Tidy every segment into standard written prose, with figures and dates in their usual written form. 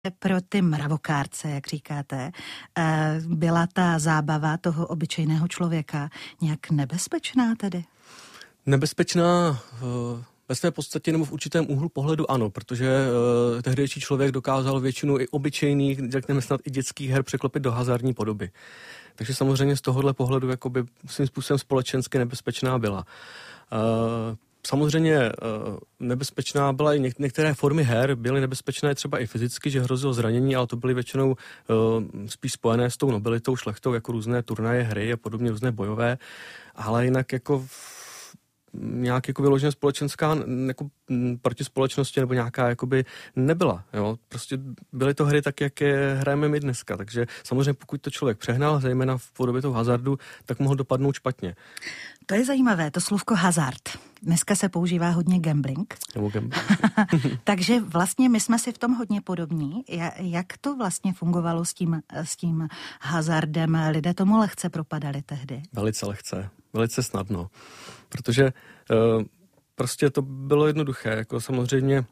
pro ty mravokárce, jak říkáte, byla ta zábava toho obyčejného člověka nějak nebezpečná tedy? Nebezpečná ve své podstatě nebo v určitém úhlu pohledu ano, protože tehdejší člověk dokázal většinu i obyčejných, řekněme snad i dětských her překlopit do hazardní podoby. Takže samozřejmě z tohohle pohledu jakoby svým způsobem společensky nebezpečná byla. Samozřejmě nebezpečná byla i některé formy her, byly nebezpečné třeba i fyzicky, že hrozilo zranění, ale to byly většinou spíš spojené s tou nobilitou, šlechtou, jako různé turnaje, hry a podobně, různé bojové, ale jinak jako nějak jako vyloženě společenská jako proti společnosti nebo nějaká jakoby nebyla. Jo? Prostě byly to hry tak, jak je hrajeme my dneska. Takže samozřejmě pokud to člověk přehnal, zejména v podobě toho hazardu, tak mohl dopadnout špatně. To je zajímavé, to slůvko hazard. Dneska se používá hodně gambling. Takže vlastně my jsme si v tom hodně podobní. Jak to vlastně fungovalo s tím hazardem? Lidé tomu lehce propadali tehdy? Velice lehce, velice snadno. Protože prostě to bylo jednoduché. Jako samozřejmě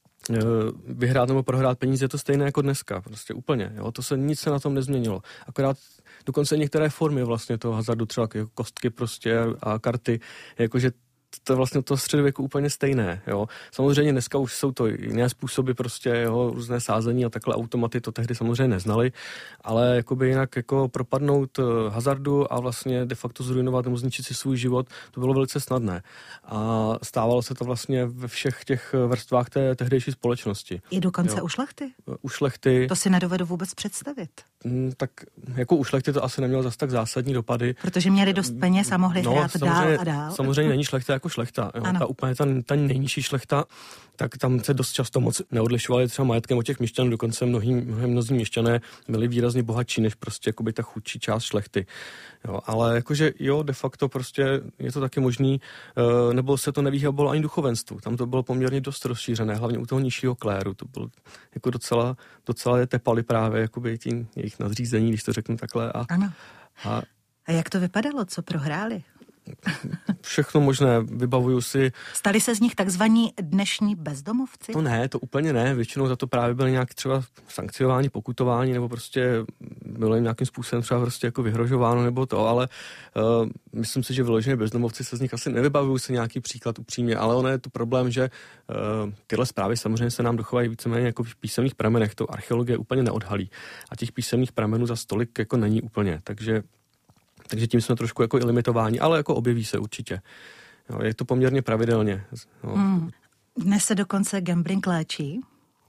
vyhrát nebo prohrát peníze je to stejné jako dneska. Prostě úplně. Jo? Nic se na tom nezměnilo. Akorát dokonce některé formy vlastně toho hazardu, třeba jako kostky prostě a karty, jakože to je vlastně to středověku úplně stejné, jo. Samozřejmě dneska už jsou to jiné způsoby prostě, jo, různé sázení a takhle automaty to tehdy samozřejmě neznali, ale jakoby jinak jako propadnout hazardu a vlastně de facto zruinovat nebo zničit si svůj život, to bylo velice snadné. A stávalo se to vlastně ve všech těch vrstvách té tehdejší společnosti. I dokonce u šlechty? U šlechty. To si nedovedu vůbec představit. Tak jako u šlechty to asi nemělo zas tak zásadní dopady. Protože měli dost peněz a mohli hrát dál a dál. Samozřejmě není šlechta jako šlechta. Jo. Ta úplně ta nejnižší šlechta, tak tam se dost často moc neodlišovali třeba majetkem od těch měšťanů, dokonce mnozí měšťané byli výrazně bohatší než prostě jakoby ta chudší část šlechty. Jo, ale jakože jo, de facto prostě je to taky možný, nebo se to nevyhýbalo ani duchovenstvu. Tam to bylo poměrně dost rozšířené, hlavně u toho nižšího kléru. To bylo jako docela je tepali právě jakoby tím jejich nadřízení, když to řeknu takhle. A jak to vypadalo, co prohráli? Všechno možné, vybavuju si. Stali se z nich takzvaní dnešní bezdomovci? To ne, to úplně ne, většinou za to právě byly nějak třeba sankciování, pokutování, nebo prostě bylo jim nějakým způsobem třeba prostě jako vyhrožováno nebo to, ale myslím si, že vyloženě bezdomovci se z nich asi nevybavuju si nějaký příklad upřímně, ale ono je to problém, že tyhle zprávy samozřejmě se nám dochovají víceméně jako v písemných pramenech, to archeologie úplně neodhalí a těch písemných pramenů za stolik jako není úplně, takže tím jsme trošku jako i limitováni, ale jako objeví se určitě. Jo, je to poměrně pravidelně. Dnes se dokonce gambling léčí.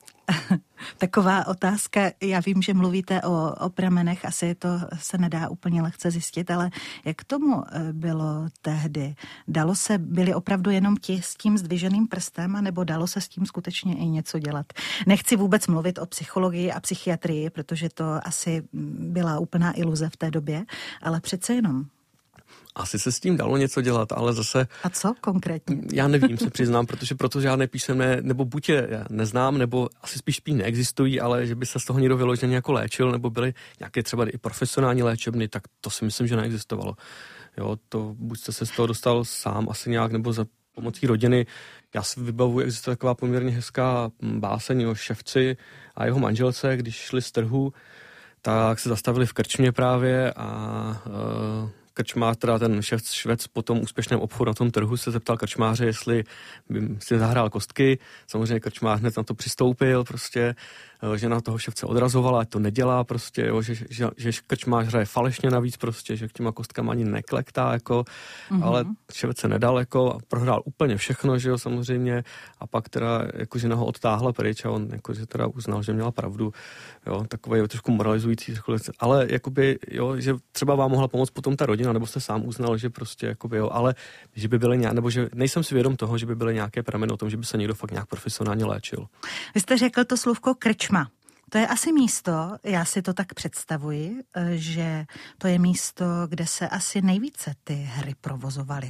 Taková otázka, já vím, že mluvíte o pramenech, asi to se nedá úplně lehce zjistit, ale jak tomu bylo tehdy? Byli opravdu jenom ti s tím zdviženým prstem, anebo dalo se s tím skutečně i něco dělat? Nechci vůbec mluvit o psychologii a psychiatrii, protože to asi byla úplná iluze v té době, ale přece jenom. Asi se s tím dalo něco dělat, ale zase... A co konkrétně? Já nevím, se přiznám, protože proto žádné písemné, nebo buď je neznám, nebo asi spíš neexistují, ale že by se z toho někdo vyloženě jako léčil, nebo byly nějaké třeba i profesionální léčebny, tak to si myslím, že neexistovalo. Jo, to buď jste se z toho dostal sám asi nějak, nebo za pomocí rodiny. Já si vybavuji, existuje taková poměrně hezká báseň o ševci a jeho manželce, když šli z trhu, tak se zastavili v krčmě právě a krčmář, teda ten švec po tom úspěšném obchodu na tom trhu se zeptal krčmáře, jestli by si zahrál kostky. Samozřejmě krčmář hned na to přistoupil, prostě žena toho ševce odrazovala, ať to nedělá prostě, jo, že krčmář hraje falešně navíc prostě, že k těma kostkama ani neklektá, jako, ale ševec se nedal, jako, a prohrál úplně všechno, že jo, samozřejmě, a pak teda, jako žena ho odtáhla pryč a on, jako, že teda uznal, že měla pravdu, jo, takové trošku moralizující, ale jakoby, jo, že třeba vám mohla pomoct potom ta rodina, nebo jste sám uznal, že prostě, jakoby, jo, ale že by byly nějaké, nebo že nejsem si vědom toho, že by byly nějaké prameny o tom, že by se někdo fakt nějak profesionálně léčil. Vy jste řekl to slůvko krčma. To je asi místo, já si to tak představuji, že to je místo, kde se asi nejvíce ty hry provozovaly.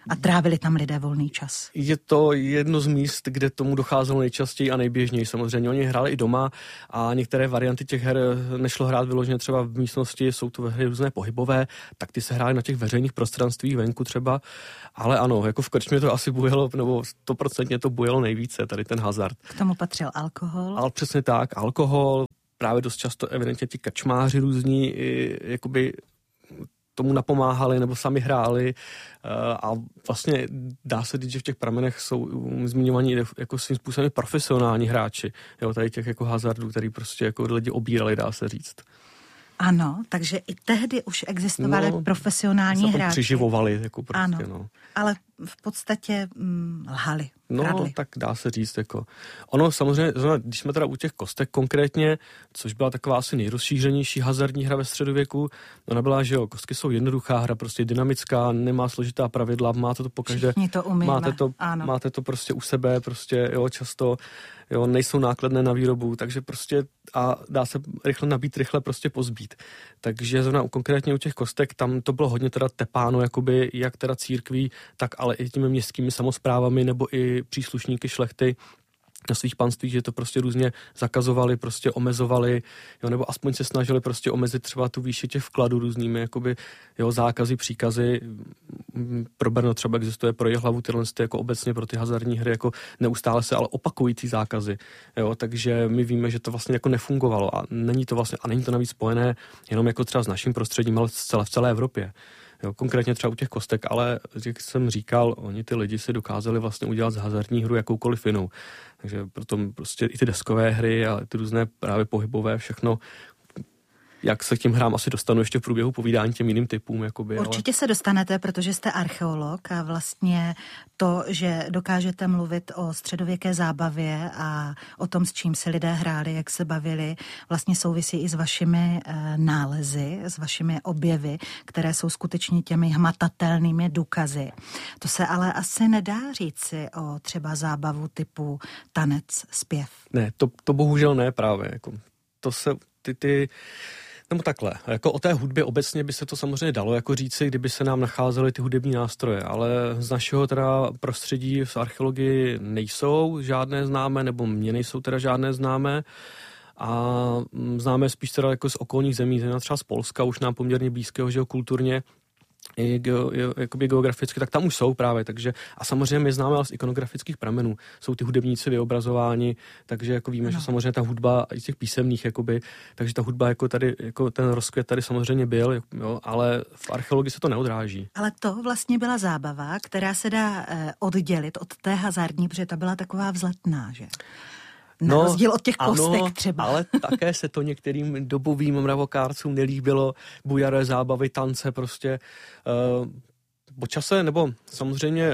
A trávili tam lidé volný čas? Je to jedno z míst, kde tomu docházelo nejčastěji a nejběžněji. Samozřejmě oni hráli i doma a některé varianty těch her nešlo hrát vyloženě třeba v místnosti, jsou to hry různé pohybové, tak ty se hrály na těch veřejných prostranstvích venku třeba, ale ano, jako v krčmě to asi bujelo, nebo 100% to bujelo nejvíce, tady ten hazard. K tomu patřil alkohol? Ale přesně tak, alkohol, právě dost často evidentně ti krčmáři různí, jakoby tomu napomáhali nebo sami hráli a vlastně dá se říct, že v těch pramenech jsou zmiňovaní jako svým způsobem profesionální hráči, jo, tady těch jako hazardů, který prostě jako lidi obírali, dá se říct. Ano, takže i tehdy už existovali profesionální hráči. Přiživovali, jako prostě, ano, no. Ale v podstatě lhali, no, kradli. Tak dá se říct, jako. Ono samozřejmě, když jsme teda u těch kostek konkrétně, což byla taková asi nejrozšířenější hazardní hra ve středověku, ona byla, že jo, kostky jsou jednoduchá hra, prostě dynamická, nemá složitá pravidla, máte to pokaždé. Všichni to umíme, máte to prostě u sebe, prostě, jo, často, jo, nejsou nákladné na výrobu, takže prostě a dá se rychle nabít, rychle prostě pozbít. Takže zrovna konkrétně u těch kostek, tam to bylo hodně teda tepáno, jakoby, jak teda církví, tak ale i těmi městskými samosprávami nebo i příslušníky šlechty na svých panstvích, že to prostě různě zakazovali, prostě omezovali, jo, nebo aspoň se snažili prostě omezit třeba tu výši těch vkladů různými, jakoby, jo, zákazy, příkazy. Pro Brno třeba existuje pro Jihlavu tyhle jako obecně pro ty hazardní hry, jako neustále se ale opakující zákazy, jo, takže my víme, že to vlastně jako nefungovalo a není to navíc spojené jenom jako třeba s naším prostředím, ale v celé Evropě. Jo, konkrétně třeba u těch kostek, ale jak jsem říkal, oni ty lidi si dokázali vlastně udělat z hazardní hru jakoukoliv jinou. Takže proto prostě i ty deskové hry a ty různé právě pohybové, všechno, jak se k těm hrám asi dostanu ještě v průběhu povídání těm jiným typům. Jakoby, určitě se dostanete, protože jste archeolog a vlastně to, že dokážete mluvit o středověké zábavě a o tom, s čím se lidé hráli, jak se bavili, vlastně souvisí i s vašimi nálezy, s vašimi objevy, které jsou skutečně těmi hmatatelnými důkazy. To se ale asi nedá říci o třeba zábavu typu tanec, zpěv. Ne, to bohužel ne právě. Jako, to se nebo takhle, jako o té hudbě obecně by se to samozřejmě dalo jako říci, kdyby se nám nacházely ty hudební nástroje, ale z našeho teda prostředí v archeologii nejsou žádné známé, nebo mě nejsou teda žádné známé a známe spíš teda jako z okolních zemí, třeba z Polska, už nám poměrně blízkého, že jo, kulturně, jakoby geograficky, tak tam už jsou právě, takže a samozřejmě my známe ale z ikonografických pramenů, jsou ty hudebníci vyobrazováni, takže jako víme, že samozřejmě ta hudba i z těch písemných, jakoby, takže ta hudba jako tady, jako ten rozkvět tady samozřejmě byl, jo, ale v archeologii se to neodráží. Ale to vlastně byla zábava, která se dá oddělit od té hazardní, protože ta byla taková vzletná, že? Na rozdíl od těch kostek třeba. Ale také se to některým dobovým mravokárcům nelíbilo, bujaré zábavy, tance prostě. Po čase, nebo samozřejmě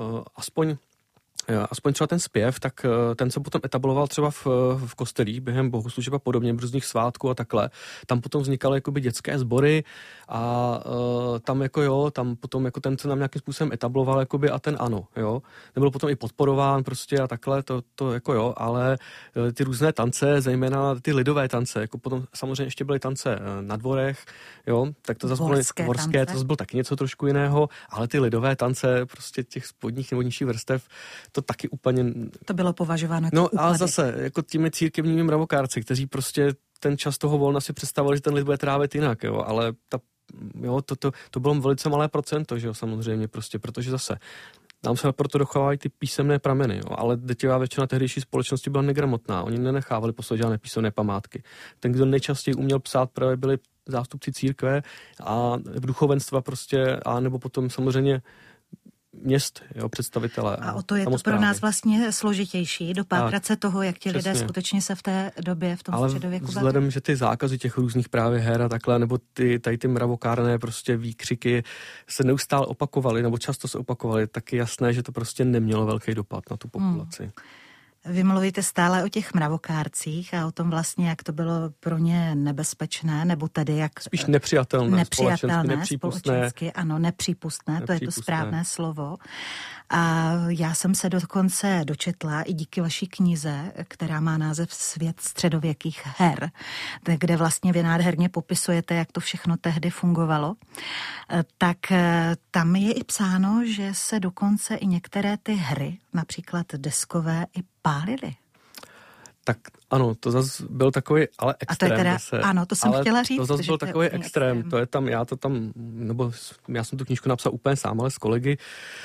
aspoň třeba ten zpěv, tak ten se potom etabloval třeba v kostelích během bohoslužeb a podobně, různých svátků a takhle. Tam potom vznikaly jakoby dětské sbory a tam jako jo, tam potom jako ten se nám nějakým způsobem etabloval jakoby a ten ano, jo. Nebyl potom i podporován prostě a takhle, to jako jo, ale ty různé tance, zejména ty lidové tance, jako potom samozřejmě ještě byly tance na dvorech, jo, tak to zase bylo dvorské, to zase bylo taky něco trošku jiného, ale ty lidové tance prostě těch spodních nebo nižších vrstev, to taky úplně... To bylo považováno jako úpadek. A zase, jako těmi církevními mravokárci, kteří prostě ten čas toho volna si představovali, že ten lid bude trávit jinak, jo, ale to bylo velice malé procento, že jo, samozřejmě prostě, protože zase nám se proto dochovávají ty písemné prameny, jo, ale drtivá většina tehdejší společnosti byla negramotná, oni nenechávali poslat žádné písemné památky. Ten, kdo nejčastěji uměl psát, právě byli zástupci církve a duchovenstva prostě, a nebo potom samozřejmě měst, jo, představitelé. A o to je to pro nás vlastně složitější, dopátrat se toho, jak ti lidé skutečně se v té době, v tom středověku bavili. Vzhledem, že ty zákazy těch různých právě her a takhle, nebo tady ty mravokárné prostě výkřiky se neustále opakovaly, nebo často se opakovaly, tak je jasné, že to prostě nemělo velký dopad na tu populaci. Vy mluvíte stále o těch mravokárcích a o tom vlastně, jak to bylo pro ně nebezpečné, nebo tedy jak... Spíš nepřijatelné, společensky, ano, nepřípustné, to je to správné slovo. A já jsem se dokonce dočetla i díky vaší knize, která má název Svět středověkých her, kde vlastně vy nádherně popisujete, jak to všechno tehdy fungovalo. Tak tam je i psáno, že se dokonce i některé ty hry, například deskové, i pálily. Tak ano, to zase byl takový, ale extrém. A to je teda, ano, to jsem chtěla říct. To zase byl takový extrém. To je tam, já jsem tu knížku napsal úplně sám, ale s kolegy.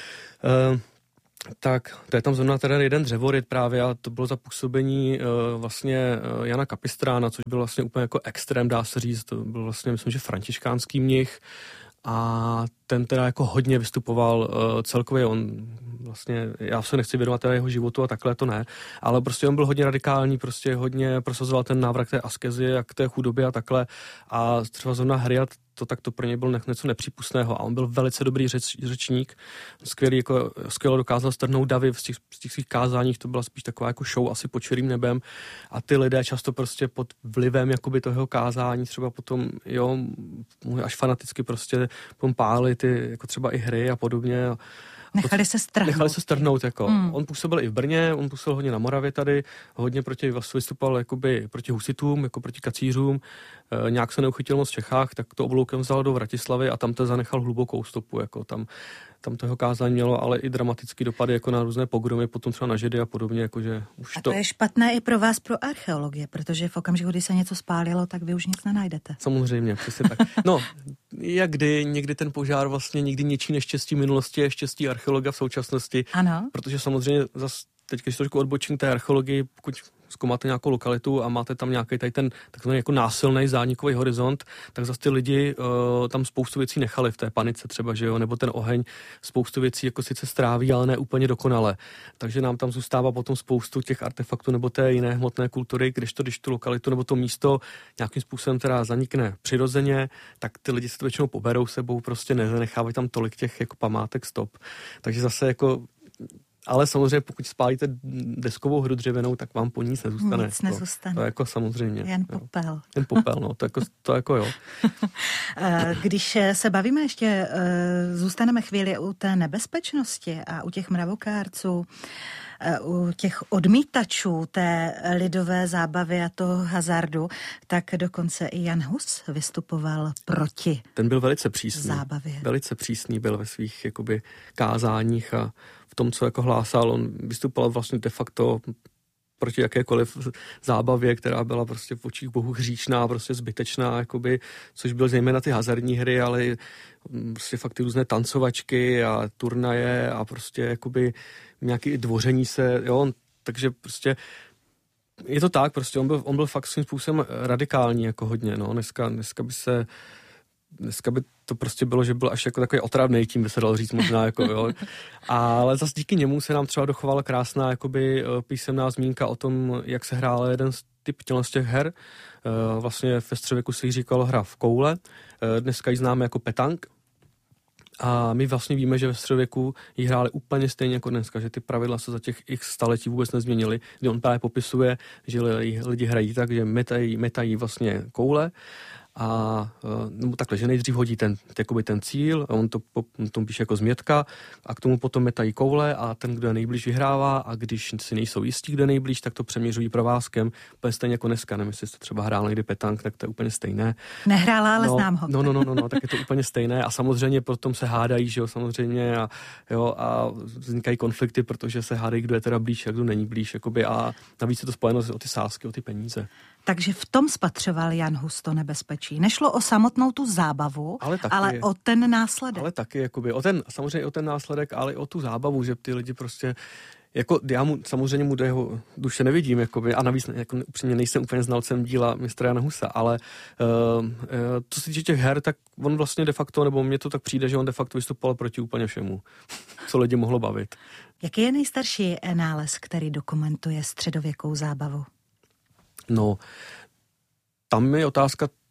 Tak, to je tam zrovna teda jeden dřevoryt právě a to bylo za působení vlastně Jana Kapistrána, což byl vlastně úplně jako extrém, dá se říct. To byl vlastně, myslím, že františkánský mnich a ten teda jako hodně vystupoval celkově, on vlastně, já se nechci věnovat teda jeho životu a takhle to ne, ale prostě on byl hodně radikální, prostě hodně prosazoval ten návrat k té askezi a k té chudobě a takhle a třeba zrovna Hriat, to pro něj byl něco nepřípustného a on byl velice dobrý řečník, skvěle dokázal strhnout davy z těch svých kázáních, to byla spíš taková jako show asi pod širým nebem a ty lidé často prostě pod vlivem jakoby toho kázání třeba potom, jo, až fanaticky prostě pálili ty jako třeba i hry a podobně. Nechali se strhnout. Jako. On působil i v Brně, on působil hodně na Moravě tady, hodně vystupoval jakoby proti husitům, jako proti kacířům. Nějak se neuchytil moc v Čechách, tak to obloukem vzal do Vratislavy a tam to zanechal hlubokou stopu. Jako tam to jeho kázání mělo ale i dramatický dopady jako na různé pogromy, potom třeba na Židy a podobně. Jakože už a to je špatné i pro vás, pro archeologie, protože v okamžiku, kdy se něco spálilo, tak vy už nic nenajdete. Samozřejmě, přesně tak. No, někdy ten požár vlastně nikdy něčí neštěstí minulosti je štěstí archeologa v současnosti. Ano. Protože samozřejmě zase teď, když trošku odbočím té archeologii, pokud zkoumáte nějakou lokalitu a máte tam nějaký tady ten takzvaný jako násilný zánikový horizont, tak zase ty lidi tam spoustu věcí nechali v té panice třeba, že jo, nebo ten oheň spoustu věcí jako sice stráví, ale ne úplně dokonale. Takže nám tam zůstává potom spoustu těch artefaktů nebo té jiné hmotné kultury, když tu lokalitu nebo to místo nějakým způsobem teda zanikne přirozeně, tak ty lidi se to většinou poberou sebou, prostě nenechávají tam tolik těch jako památek stop. Takže zase jako ale samozřejmě, pokud spálíte deskovou hru dřevěnou, tak vám po ní nic nezůstane. Nic nezůstane. To jako samozřejmě. Jen popel. Jen popel, no. To jako jo. Když se bavíme ještě, zůstaneme chvíli u té nebezpečnosti a u těch mravokárců, u těch odmítačů té lidové zábavy a toho hazardu, tak dokonce i Jan Hus vystupoval proti. Ten byl velice přísný. Zábavě. Velice přísný byl ve svých jakoby kázáních a v tom, co jako hlásal, on vystupoval vlastně de facto proti jakékoliv zábavě, která byla prostě v očích bohu hříšná, prostě zbytečná, jakoby, což byl zejména ty hazardní hry, ale prostě fakt ty různé tancovačky a turnaje a prostě jakoby nějaký dvoření se, jo, takže prostě je to tak, prostě on byl fakt svým způsobem radikální jako hodně, no, dneska by to prostě bylo, že byl až jako takový otravnej, tím by se dalo říct možná, jako jo. Ale zase díky němu se nám třeba dochovala krásná jakoby písemná zmínka o tom, jak se hrál jeden typ z těch her. Vlastně ve středověku se jí říkalo hra v koule, dneska ji známe jako petank. A my vlastně víme, že ve středověku ji hráli úplně stejně jako dneska, že ty pravidla se za těch x staletí vůbec nezměnily, kdy on právě popisuje, že lidi hrají tak, že metají vlastně koule a nebo takhle, že nejdřív hodí ten cíl, a on to píše jako změtka a k tomu potom metají koule a ten, kdo je nejblíž, vyhrává a když si nejsou jistí, kdo je nejblíž, tak to přeměřují provázkem, úplně stejně jako dneska, nevím, jestli jste třeba hrál někdy petank, tak to je úplně stejné. Nehrála, ale znám ho. No, tak je to úplně stejné a samozřejmě potom se hádají, že jo, samozřejmě a vznikají konflikty, protože se hádají, kdo je teda blíž a kdo není blíž, jakoby, a navíc je to spojeno o ty sázky, o ty peníze. Takže v tom spatřoval Jan Hus to nebezpečí. Nešlo o samotnou tu zábavu, ale o ten následek. Ale taky, jakoby, samozřejmě o ten následek, ale o tu zábavu, že ty lidi prostě, jako já samozřejmě do jeho duše nevidím, jakoby, a navíc jako upřímně nejsem úplně znalcem díla mistra Jana Husa, ale co se týče těch her, tak on vlastně de facto, nebo mně to tak přijde, že on de facto vystupoval proti úplně všemu, co lidi mohlo bavit. Jaký je nejstarší nález, který dokumentuje středověkou zábavu? No, tam je otázka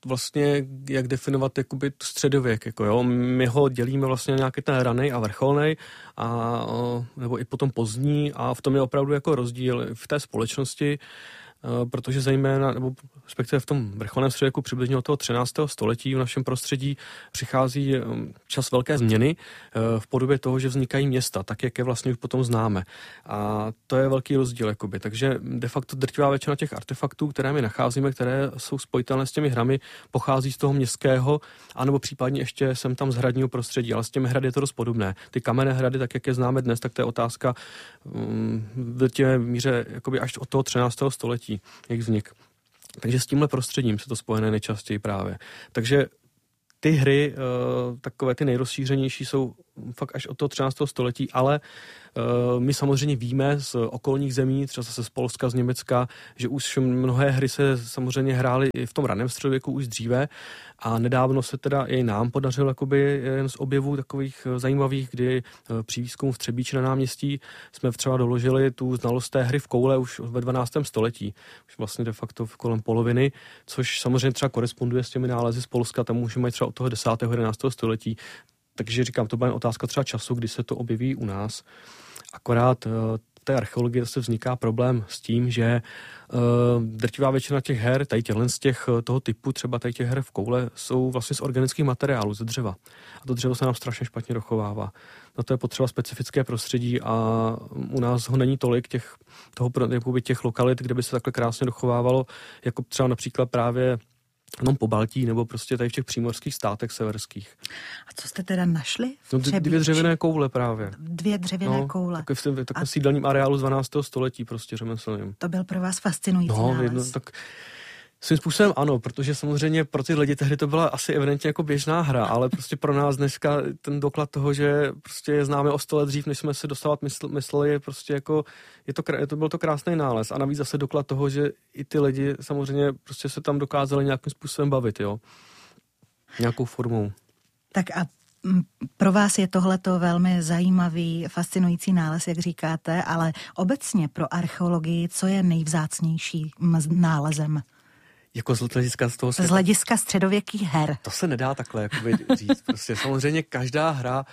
vlastně, jak definovat jakoby tu středověk, jako jo. My ho dělíme vlastně na nějaký ten ranej a vrcholnej, nebo i potom pozdní, a v tom je opravdu jako rozdíl v té společnosti, protože zejména, nebo respektive v tom vrcholném středověku přibližně od toho 13. století v našem prostředí přichází čas velké změny v podobě toho, že vznikají města, tak jak je vlastně už potom známe. A to je velký rozdíl, jakoby. Takže de facto drtivá většina těch artefaktů, které my nacházíme, které jsou spojitelné s těmi hrami, pochází z toho městského, anebo případně ještě sem tam z hradního prostředí, ale s těmi hrady je to dost podobné. Ty kamenné hrady, tak jak je známe dnes, tak to je otázka v drtivé míře jakoby až od toho 13. století. Jejich vznik. Takže s tímhle prostředím se to spojené nejčastěji právě. Takže ty hry, takové ty nejrozšířenější, jsou fakt až od toho 13. století, ale my samozřejmě víme z okolních zemí, třeba zase z Polska, z Německa, že už mnohé hry se samozřejmě hrály i v tom raném středověku už dříve, a nedávno se teda i nám podařilo jakoby jen z objevů takových zajímavých, kdy při výzkumu v Třebíči na náměstí jsme třeba doložili tu znalost té hry v koule už ve 12. století, už vlastně de facto kolem poloviny, což samozřejmě třeba koresponduje s těmi nálezy z Polska, tam můžeme mít třeba od toho 10. 11. století. Takže říkám, to byla otázka třeba času, kdy se to objeví u nás. Akorát v té archeologii zase vzniká problém s tím, že drtivá většina těch her, tady z těch toho typu, třeba tady těch her v koule, jsou vlastně z organických materiálů, ze dřeva. A to dřevo se nám strašně špatně dochovává. Na to je potřeba specifické prostředí a u nás ho není tolik těch lokalit, kde by se takhle krásně dochovávalo, jako třeba například právě jenom po Baltí, nebo prostě tady v těch přímořských státech severských. A co jste teda našli? Dvě dřevěné koule právě. Dvě dřevěné koule. V takovém sídelním areálu z 12. století prostě řemeslným. To byl pro vás fascinující nález. Tak svým způsobem ano, protože samozřejmě pro ty lidi tehdy to byla asi evidentně jako běžná hra, ale prostě pro nás dneska ten doklad toho, že prostě je známe o 100 let dřív, než jsme se dostávat mysleli, je prostě jako, byl to krásný nález, a navíc zase doklad toho, že i ty lidi samozřejmě prostě se tam dokázali nějakým způsobem bavit, jo. Nějakou formou. Tak a pro vás je tohleto velmi zajímavý, fascinující nález, jak říkáte, ale obecně pro archeologii, co je nejvzácnější nálezem? Jako z hlediska z toho z hlediska středověkých her. To se nedá takhle jakoby říct. Prostě samozřejmě každá hra,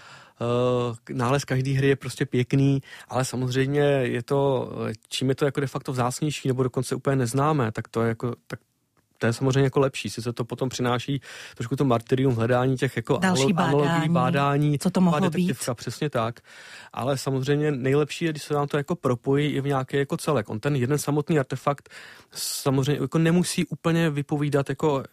nález každé hry je prostě pěkný, ale samozřejmě je to, čím je to jako de facto vzácnější nebo dokonce úplně neznámé, tak to je jako, tak to je samozřejmě jako lepší. Sice to potom přináší trošku to martyrium hledání těch jako analogií, bádání. Co to mohlo být? Přesně tak. Ale samozřejmě nejlepší je, když se nám to jako propojí i v nějaký jako celek. On ten jeden samotný artefakt samozřejmě jako nemusí úplně vypovídat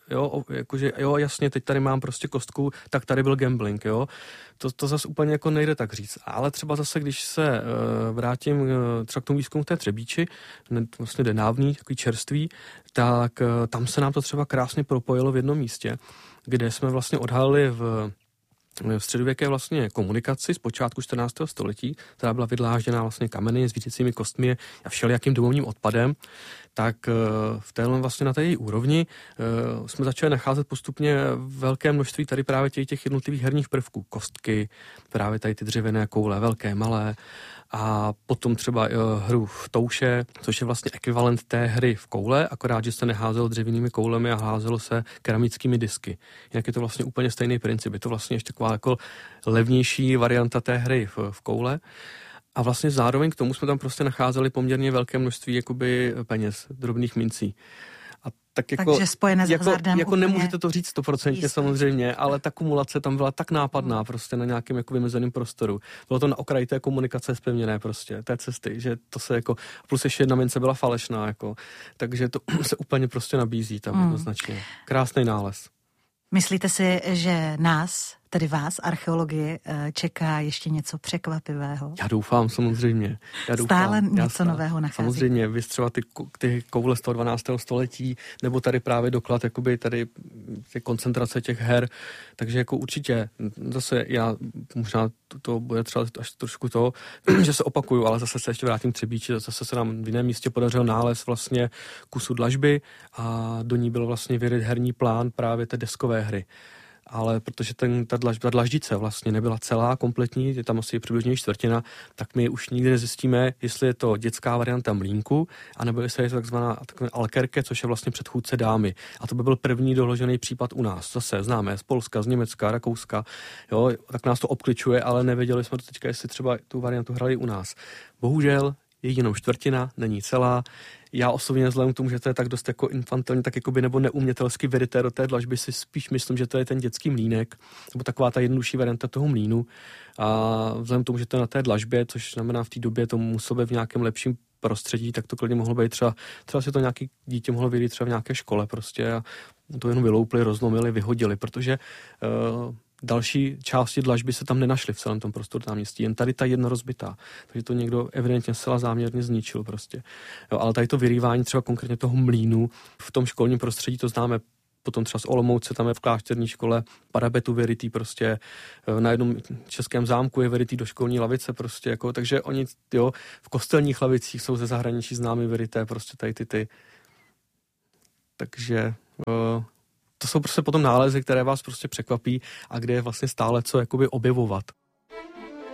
že jasně, teď tady mám prostě kostku, tak tady byl gambling, jo. To zase úplně jako nejde tak říct. Ale třeba zase, když se vrátím třeba k tomu výzkumu té Třebíči, vlastně nedávný, takový čerstvý, tak tam se nám to třeba krásně propojilo v jednom místě, kde jsme vlastně odhalili v středověké vlastně komunikaci z počátku 14. století, která byla vydlážděná vlastně kameny s vítěcími kostmi a všelijakým domovním odpadem, tak v téhle vlastně na té její úrovni jsme začali nacházet postupně velké množství tady právě těch jednotlivých herních prvků. Kostky, právě tady ty dřevěné koule, velké, malé, a potom třeba hru v touše, což je vlastně ekvivalent té hry v koule, akorát, že se neházelo dřevěnými koulemi a házelo se keramickými disky. Jinak je to vlastně úplně stejný princip. Je to vlastně ještě taková jako levnější varianta té hry v koule. A vlastně zároveň k tomu jsme tam prostě nacházeli poměrně velké množství jakoby peněz, drobných mincí. A tak jako, takže spojené s hazardem jako nemůžete to říct 100% samozřejmě, ale ta kumulace tam byla tak nápadná prostě na nějakém jako vymezeném prostoru. Bylo to na okraji té komunikace zpevněné prostě, té cesty, že to se jako, plus ještě jedna mince byla falešná, jako, takže to se úplně prostě nabízí tam jednoznačně. Krásný nález. Myslíte si, že nás, tedy vás, archeologii, čeká ještě něco překvapivého? Já doufám, samozřejmě. Stále něco nového nachází. Samozřejmě, vy třeba ty koule z toho 12. století, nebo tady právě doklad, jakoby tady koncentrace těch her, takže jako určitě, zase já, možná to bude třeba až trošku to, že se opakuju, ale zase se ještě vrátím k Třebíči, zase se nám v jiném místě podařil nález vlastně kusu dlažby a do ní byl vlastně vyryt herní plán právě té deskové hry. ale protože ta dlaždice vlastně nebyla celá, kompletní, je tam asi přibližně čtvrtina, tak my už nikdy nezjistíme, jestli je to dětská varianta mlýnku, anebo jestli je to takzvaná alkerke, což je vlastně předchůdce dámy. A to by byl první dohložený případ u nás. Zase známe z Polska, z Německa, Rakouska, jo, tak nás to obkličuje, ale nevěděli jsme do teďka, jestli třeba tu variantu hrali u nás. Bohužel je jenom čtvrtina, není celá. Já osobně vzhledem k tomu, že to je tak dost jako infantilní, tak jakoby nebo neumětelsky verité do té dlažby, si spíš myslím, že to je ten dětský mlýnek, nebo taková ta jednodušší varianta toho mlýnu. A vzhledem k tomu, že to je na té dlažbě, což znamená v té době to muselo být v nějakém lepším prostředí, tak to klidně mohlo být třeba si to nějaký dítě mohlo vědět třeba v nějaké škole prostě a to jenom vyloupli, rozlomili, vyhodili, protože další části dlažby se tam nenašly v celém tom prostoru náměstí, jen tady ta jedna rozbitá. Takže to někdo evidentně zcela záměrně zničil prostě. Jo, ale tady to vyrývání třeba konkrétně toho mlýnu v tom školním prostředí, to známe potom třeba z Olomouce, tam je v klášterní škole parabetu vyrytý prostě, na jednom českém zámku je vyrytý do školní lavice prostě, jako, takže oni, jo, v kostelních lavicích jsou ze zahraničí známy vyryté prostě tady ty. Takže to jsou prostě potom nálezy, které vás prostě překvapí a kde je vlastně stále co jakoby objevovat.